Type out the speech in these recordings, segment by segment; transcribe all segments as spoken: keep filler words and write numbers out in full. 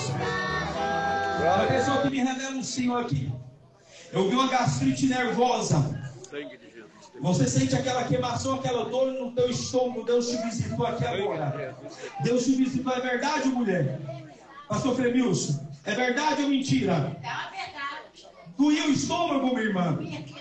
A pessoa que me revela um Senhor aqui. Eu vi uma gastrite nervosa. Você sente aquela queimação, aquela dor no teu estômago. Deus te visitou aqui agora. Deus te visitou. É verdade, mulher? Pastor Fremilson, é verdade ou mentira? É uma verdade. Doía o estômago, minha irmã?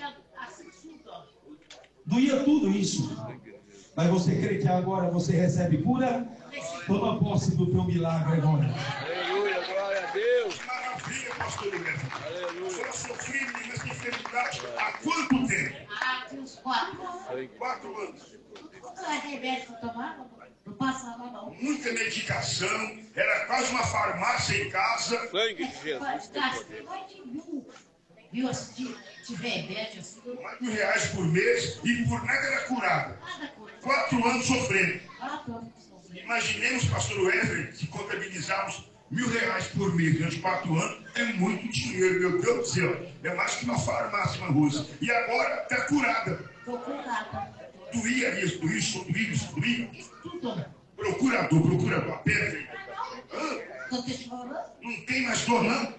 Doía tudo isso. Mas você crê que agora você recebe cura? Toma posse do teu milagre agora. Aleluia, glória a Deus. Maravilha, pastor Luiz. Aleluia. O senhor sofreu nessa enfermidade há quanto tempo? Ah, tinha uns quatro anos. Quatro anos. Não remédio que eu tomava, não passava não. Muita medicação, era quase uma farmácia em casa. Sangue de Jesus. Gastei mais de mil. Viu assim, de remédio assim. Mais de mil reais por mês e por nada era curada. Nada coisa. Quatro anos sofrendo. Quatro anos sofrendo. Imaginemos, pastor Wesley, se contabilizarmos mil reais por mês durante quatro anos, é muito dinheiro, meu Deus do céu. É mais que uma farmácia, uma Rússia. E agora está curada. Tô curada. Doía isso, doía isso, doía isso, doía. Tudo. Procurador, procurador, aperta aí. Hã? Tô te chorando. Não tem mais dor, não?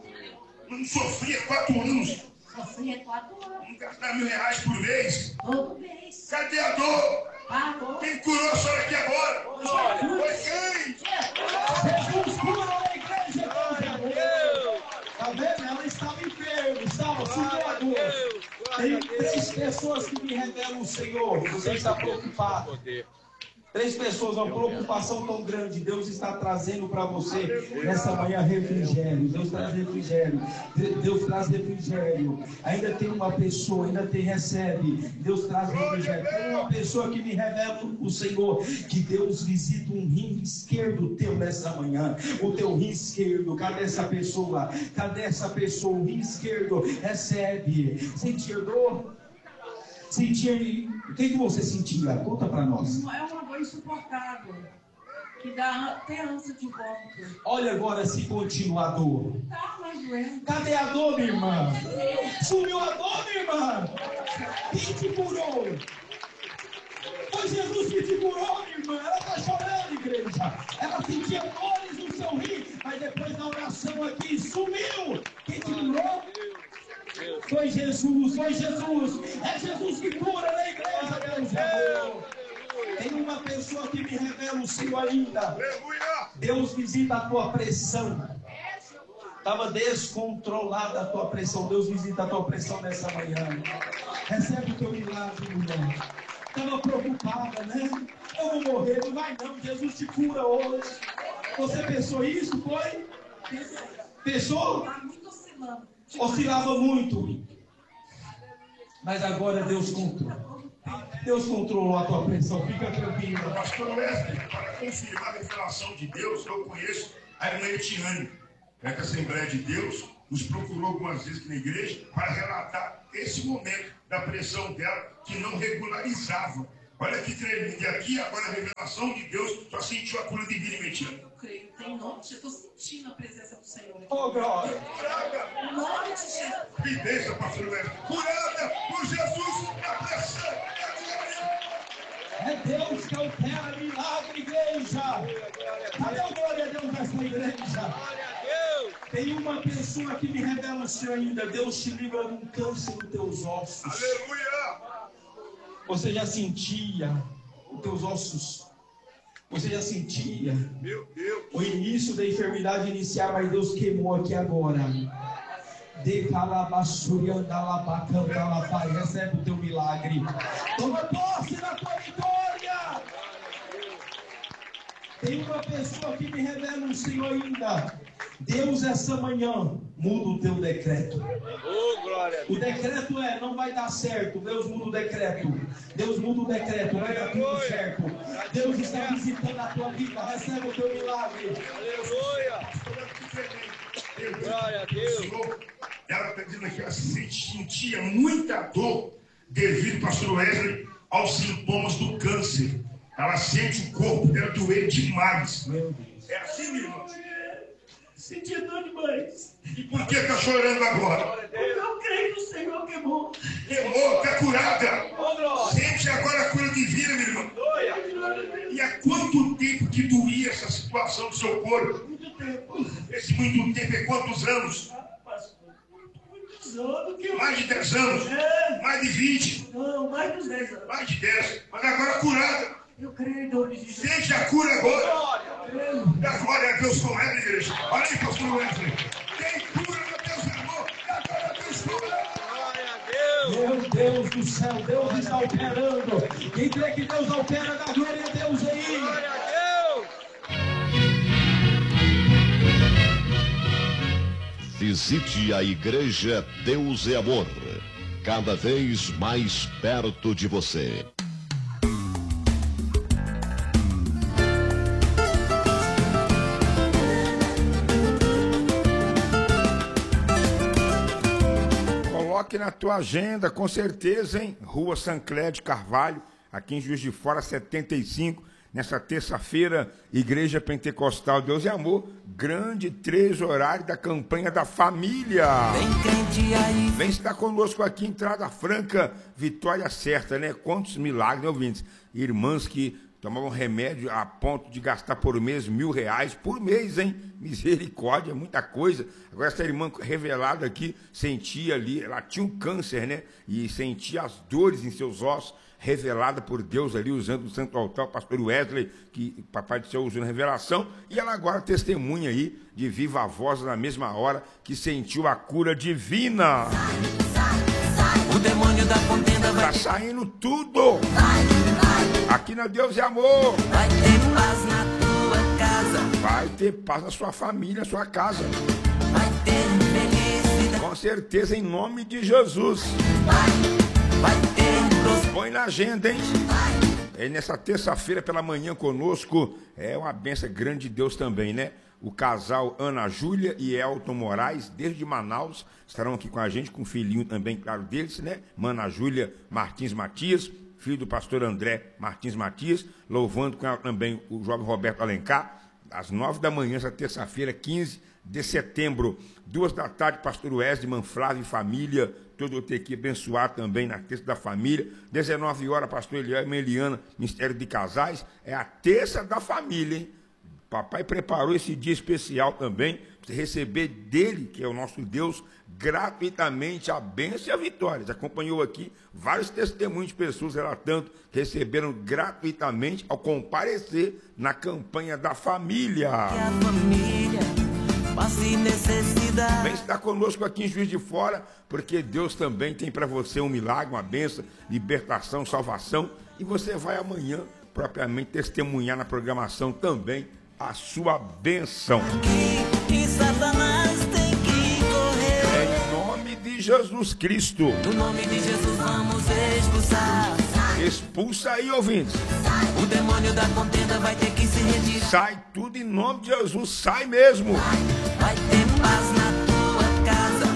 Não sofria quatro anos. Sofria quatro anos. Não gastar mil reais por mês. Todo mês. Cadê a dor? Parou. Quem curou a senhora aqui agora? Foi quem? Jesus cura na igreja, glória a Deus. Tá vendo? Ela estava enferma, estava sumindo. Tem três pessoas que me revelam o Senhor. Você está preocupado. Três pessoas, uma preocupação tão grande. Deus está trazendo para você nessa manhã refrigério. Deus traz refrigério. Deus traz refrigério. Ainda tem uma pessoa, ainda tem, recebe. Deus traz refrigério. Tem uma pessoa que me revela o Senhor, que Deus visita um rim esquerdo teu nessa manhã. O teu rim esquerdo. Cadê essa pessoa? Cadê essa pessoa? O rim esquerdo recebe. Sentir dor? Sentir. O que, que você sentia? Conta para nós. É uma dor insuportável, que dá até ânsia de vômito. Olha agora se continua a dor. Tá mais doendo. Cadê a dor, minha irmã? Sumiu a dor, minha irmã? Quem te curou? Foi Jesus que te curou, minha irmã. Ela está chorando, igreja. Ela sentia dores no seu rim, mas depois da oração aqui sumiu. Quem te curou? Foi Jesus, foi Jesus. É Jesus que cura na igreja, Deus amor. Tem uma pessoa que me revela o Senhor ainda. Deus visita a tua pressão. Estava descontrolada a tua pressão. Deus visita a tua pressão nessa manhã. Recebe o teu milagre, mulher. Estava preocupada, né? Eu vou morrer, não vai não. Jesus te cura hoje. Você pensou isso? Foi? Pensou? Tá muito oscilando. Oscilava muito. Mas agora Deus controla. Deus controlou a tua pressão. Fica tranquila. Pastor Wesley, para confirmar a revelação de Deus, eu conheço a irmã Etiane, é que a Assembleia de Deus nos procurou algumas vezes aqui na igreja para relatar esse momento da pressão dela que não regularizava. Olha que tremendo. E aqui agora a revelação de Deus só sentiu a cura divina em Etiane. Eu creio, tem nome, eu estou sentindo a presença do Senhor aqui. Oh, glória. Em nome de Jesus. Que bênção, pastor Wesley. Curada por Jesus na pressão. É Deus que opera milagre, igreja. Cadê o glória a Deus nessa igreja? Tem uma pessoa que me revela o Senhor ainda. Deus te livra de um câncer nos teus ossos. Aleluia. Você já sentia os teus ossos. Você já sentia Meu Deus. o início da enfermidade iniciar, mas Deus queimou aqui agora. De calabasuriandalabacandalapai. Recebe o teu milagre. Toma posse da tua vitória. Tem uma pessoa que me revela o Senhor ainda. Deus essa manhã muda o teu decreto. Oh, glória a Deus. O decreto é, não vai dar certo. Deus muda o decreto. Deus muda o decreto, vai dar tudo certo. Deus está visitando a tua vida. Recebe o teu milagre. Aleluia. Glória a Deus. Ela está dizendo aqui que ela sentia muita dor devido, pastor Wesley, aos sintomas do câncer. Ela sente o corpo dela doer demais. Meu Deus. É assim, meu irmão? Sentia dor demais. E por que está chorando agora? Porque eu creio no Senhor que é bom. Queimou, está curada. Sente agora a cura divina, meu irmão. E há quanto tempo que doía essa situação do seu corpo? Muito tempo. Esse muito tempo é quantos anos? Ah, pastor, muitos anos que eu... Mais de dez anos? É. Mais de vinte? Não, mais dos dez anos. Mais de dez. Mas agora curada. Eu creio em nome de Jesus. Sente a cura agora. Creio. Dá glória a Deus com ela, igreja. Olha aí, pastor Wesley. Tem cura, meu Deus, amor. Dá glória a Deus com ela. Glória a Deus. Meu Deus do céu, Deus está operando. Quem crê que Deus opera, dá glória a Deus aí. Glória a Deus. Visite a Igreja Deus é Amor, cada vez mais perto de você. Coloque na tua agenda, com certeza, hein? Rua Sancler de Carvalho, aqui em Juiz de Fora, setenta e cinco. Nessa terça-feira, Igreja Pentecostal Deus é Amor, grande três horário da campanha da família. Vem crente aí. Vem estar conosco aqui, entrada franca, vitória certa, né? Quantos milagres, né, ouvintes? Irmãs que tomavam remédio a ponto de gastar por mês mil reais por mês, hein? Misericórdia, muita coisa. Agora essa irmã revelada aqui sentia ali, ela tinha um câncer, né? E sentia as dores em seus ossos, revelada por Deus ali, usando o santo altar, o pastor Wesley, que papai do céu usou na revelação, e ela agora testemunha aí, de viva voz na mesma hora, que sentiu a cura divina. O demônio da contenda vai Tá saindo tudo. Aqui na Deus é Amor. Vai ter paz na tua casa. Vai ter paz na sua família, na sua casa. Vai ter felicidade. Com certeza, em nome de Jesus. Vai ter prosperidade. Põe na agenda, hein? É nessa terça-feira pela manhã conosco. É uma benção grande de Deus também, né? O casal Ana Júlia e Elton Moraes, desde Manaus, estarão aqui com a gente, com o filhinho também, claro, deles, né? Ana Júlia Martins Matias, filho do pastor André Martins Matias, louvando com ela também o jovem Roberto Alencar, às nove da manhã, essa terça-feira, quinze de setembro. Duas da tarde, pastor Wesley, Manflávio e família, todo o ter que abençoar também na terça da família. dezenove horas, pastor Eliel e Meliana, Ministério de Casais. É a terça da família, hein? Papai preparou esse dia especial também, para você receber dele, que é o nosso Deus, gratuitamente a bênção e a vitória. Você acompanhou aqui vários testemunhos de pessoas relatando que receberam gratuitamente ao comparecer na campanha da família. Que a família passe necessidade. Vem estar conosco aqui em Juiz de Fora, porque Deus também tem para você um milagre, uma bênção, libertação, salvação. E você vai amanhã, propriamente, testemunhar na programação também a sua bênção. Que, que Satanás tem que correr. É em nome de Jesus Cristo. No nome de Jesus vamos expulsar. Expulsa aí, ouvintes. O demônio da contenda vai ter que se retirar. Sai tudo em nome de Jesus, sai mesmo. Vai ter paz na tua casa.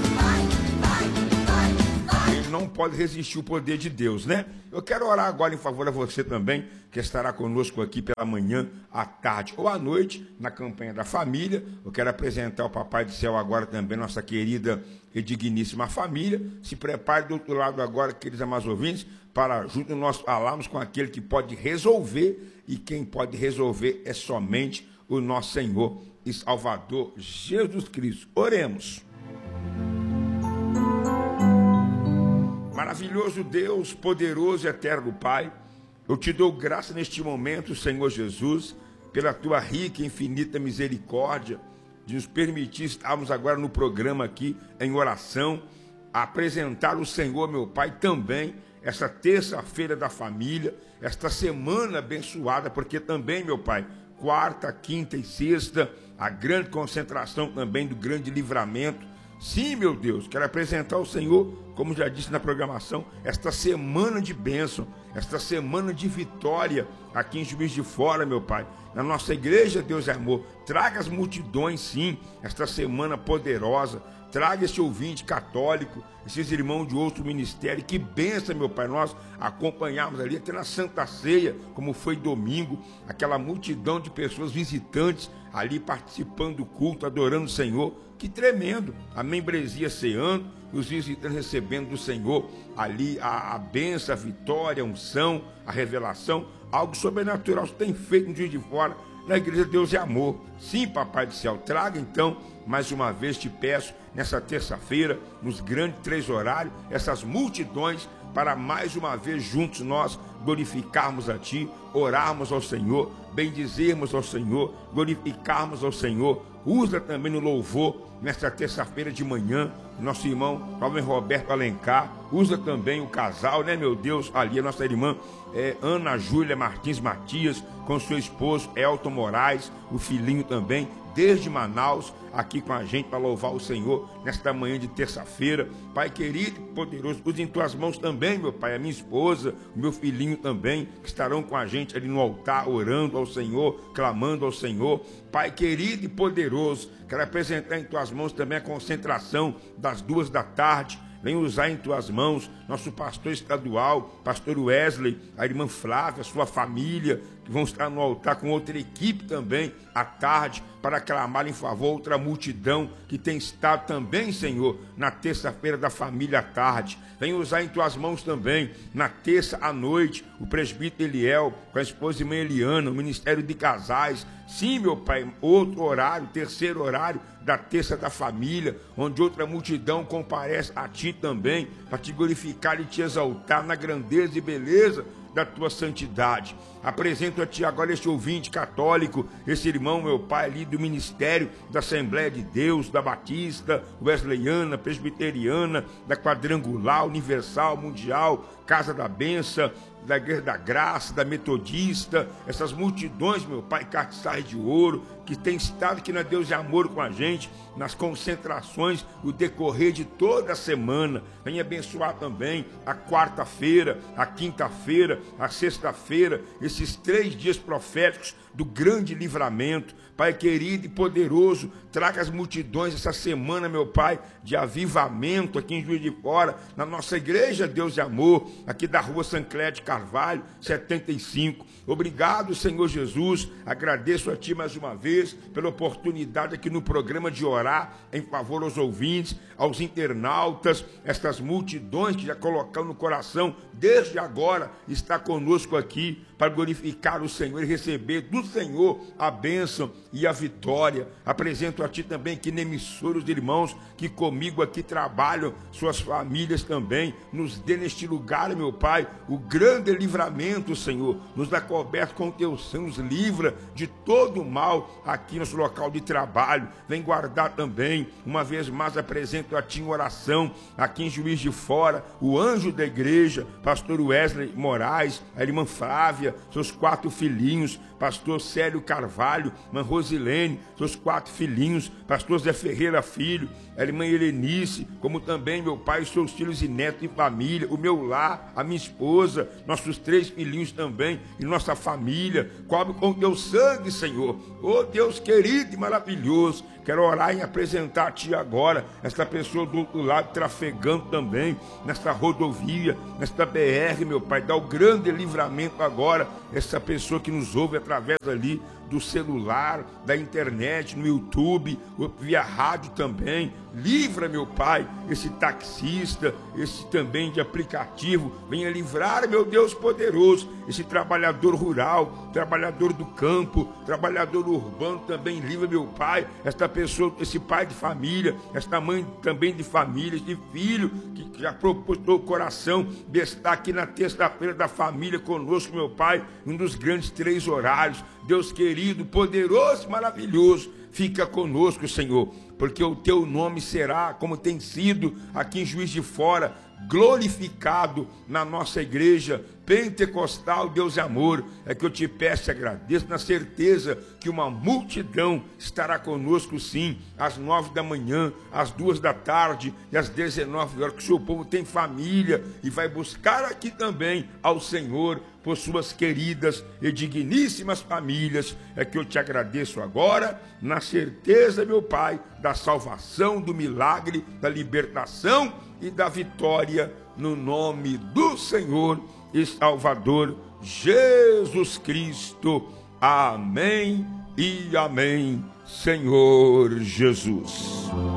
Ele não pode resistir o poder de Deus, né? Eu quero orar agora em favor a você também, que estará conosco aqui pela manhã, à tarde ou à noite, na campanha da família. Eu quero apresentar o Papai do Céu agora também, nossa querida e digníssima família. Se prepare do outro lado agora, queridos amados ouvintes, para junto nós falarmos com aquele que pode resolver, e quem pode resolver é somente o nosso Senhor e Salvador Jesus Cristo. Oremos. Maravilhoso Deus, poderoso e eterno Pai, eu te dou graça neste momento, Senhor Jesus, pela tua rica e infinita misericórdia, de nos permitir estarmos agora no programa aqui, em oração, a apresentar o Senhor, meu Pai, também, essa terça-feira da família, esta semana abençoada, porque também, meu Pai, quarta, quinta e sexta, a grande concentração também do grande livramento. Sim, meu Deus, quero apresentar ao Senhor, como já disse na programação, esta semana de bênção, esta semana de vitória aqui em Juiz de Fora, meu Pai. Na nossa igreja, Deus é Amor, traga as multidões, sim, esta semana poderosa. Traga esse ouvinte católico, esses irmãos de outro ministério. Que benção, meu Pai, nós acompanhamos ali até na Santa Ceia, como foi domingo, aquela multidão de pessoas visitantes ali participando do culto, adorando o Senhor. Que tremendo, a membresia ceando, os visitantes recebendo do Senhor ali a, a bênção, a vitória, a unção, a revelação, algo sobrenatural. Você tem feito no Juiz de Fora na Igreja Deus é Amor. Sim, Papai do Céu, traga então, mais uma vez te peço, nessa terça-feira, nos grandes três horários, essas multidões, para mais uma vez juntos nós glorificarmos a Ti, orarmos ao Senhor, bendizermos ao Senhor, glorificarmos ao Senhor. Usa também no louvor, nesta terça-feira de manhã, nosso irmão Jovem Roberto Alencar. Usa também o casal, né, meu Deus, ali a nossa irmã é, Ana Júlia Martins Matias, com seu esposo Elton Moraes, o filhinho também, desde Manaus, aqui com a gente para louvar o Senhor nesta manhã de terça-feira. Pai querido e poderoso, use em tuas mãos também, meu Pai, a minha esposa, o meu filhinho também, que estarão com a gente ali no altar, orando ao Senhor, clamando ao Senhor. Pai querido e poderoso, quero apresentar em tuas mãos também a concentração das duas da tarde. Vem usar em tuas mãos nosso pastor estadual, pastor Wesley, a irmã Flávia, sua família, que vão estar no altar com outra equipe também à tarde, para clamar em favor outra multidão que tem estado também, Senhor, na terça-feira da família à tarde. Vem usar em tuas mãos também, na terça à noite, o presbítero Eliel, com a esposa irmã Eliana, o ministério de casais. Sim, meu Pai, outro horário, terceiro horário da terça da família, onde outra multidão comparece a Ti também, para Te glorificar e Te exaltar na grandeza e beleza da Tua santidade. Apresento a Ti agora este ouvinte católico, esse irmão, meu Pai, ali do ministério da Assembleia de Deus, da Batista, Wesleyana, Presbiteriana, da Quadrangular, Universal, Mundial, Casa da Benção, da Igreja da Graça, da Metodista, essas multidões, meu Pai, castiçais de ouro, que tem estado aqui na Deus de Amor com a gente, nas concentrações, o decorrer de toda a semana. Venha abençoar também a quarta-feira, a quinta-feira, a sexta-feira, esses três dias proféticos do grande livramento. Pai querido e poderoso, traga as multidões essa semana, meu Pai, de avivamento aqui em Juiz de Fora, na nossa Igreja Deus de Amor, aqui da rua Sancler de Carvalho, setenta e cinco. Obrigado, Senhor Jesus, agradeço a Ti mais uma vez pela oportunidade aqui no programa de orar em favor aos ouvintes, aos internautas, estas multidões que já colocam no coração desde agora, está conosco aqui para glorificar o Senhor e receber do Senhor a bênção e a vitória. Apresento a Ti também que emissoros de irmãos que comigo aqui trabalham, suas famílias também, nos dê neste lugar, meu Pai, o grande livramento, Senhor, nos dá coberto com o Teu sangue, nos livra de todo o mal aqui no nosso local de trabalho. Vem guardar também, uma vez mais apresento a Ti em oração, aqui em Juiz de Fora, o anjo da igreja, pastor Wesley Moraes, a irmã Flávia, seus quatro filhinhos, pastor Célio Carvalho, irmã Rosilene, seus quatro filhinhos, pastor Zé Ferreira Filho, a irmã Helenice, como também meu pai, seus filhos e netos e família, o meu lar, a minha esposa, nossos três filhinhos também, e nossa família. Cobre com Teu sangue, Senhor. Oh Deus querido e maravilhoso, quero orar e apresentar a Ti agora, esta pessoa do outro lado trafegando também, nesta rodovia, nesta B R, meu Pai, dá o grande livramento agora, essa pessoa que nos ouve através ali do celular, da internet, no YouTube, via rádio também. Livra, meu Pai, esse taxista, esse também de aplicativo. Venha livrar, meu Deus poderoso, esse trabalhador rural, trabalhador do campo, trabalhador urbano também. Livra, meu Pai, esta pessoa, esse pai de família, esta mãe também de família, esse filho que já propôs o coração de estar aqui na terça-feira da família conosco, meu Pai, um dos grandes três horários. Deus querido, poderoso, maravilhoso, fica conosco, Senhor, porque o Teu nome será, como tem sido aqui em Juiz de Fora, glorificado na nossa igreja pentecostal. Deus é amor, é que eu Te peço e agradeço na certeza que uma multidão estará conosco sim, às nove da manhã, às duas da tarde e às dezenove horas, que o Seu povo tem família e vai buscar aqui também ao Senhor por suas queridas e digníssimas famílias. É que eu Te agradeço agora, na certeza, meu Pai, da salvação, do milagre, da libertação e da vitória, no nome do Senhor e Salvador Jesus Cristo. Amém e amém, Senhor Jesus.